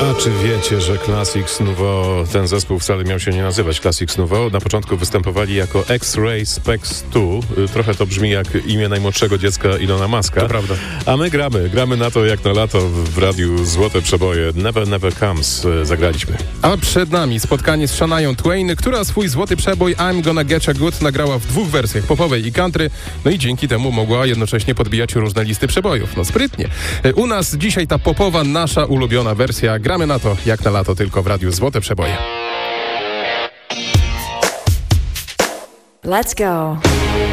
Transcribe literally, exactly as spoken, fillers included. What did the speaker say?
A czy wiecie, że Classics Nouveau, ten zespół wcale miał się nie nazywać Classics Nouveau? Na początku występowali jako X-Ray Spex dwa. Trochę to brzmi jak imię najmłodszego dziecka Ilona Muska. To prawda. A my gramy. Gramy na to jak na lato w radiu Złote Przeboje. Never Never Comes zagraliśmy. A przed nami spotkanie z Shania Twain, która swój złoty przebój I'm Gonna Getcha Good nagrała w dwóch wersjach, popowej i country, no i dzięki temu mogła jednocześnie podbijać różne listy przebojów. No sprytnie. U nas dzisiaj ta popowa, nasza ulubiona wersja. Gramy na to jak na lato tylko w radiu Złote Przeboje. Let's go.